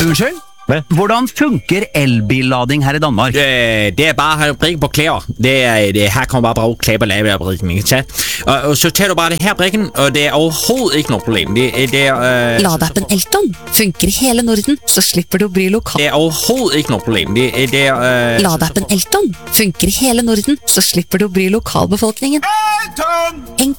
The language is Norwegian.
Unnskyld? Hvad? Hvordan funker elbillading her i Danmark? Det bare at have brikken på klæder. Her kommer bare klæder på lave brikken, ikke sant? Og så tager du bare det her brikken, og det overhovedet ikke noe problem. Ladeappen Elton funker i hele Norden, så slipper du å bry lokal... Det overhovedet ikke noe problem. Ladeappen Elton funker i hele Norden, så slipper du å bry lokalbefolkningen.